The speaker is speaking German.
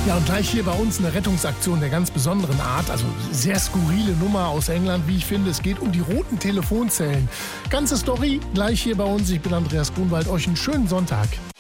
Ja, und gleich hier bei uns eine Rettungsaktion der ganz besonderen Art. Also sehr skurrile Nummer aus England, wie ich finde. Es geht um die roten Telefonzellen. Ganze Story gleich hier bei uns. Ich bin Andreas Grunwald. Euch einen schönen Sonntag.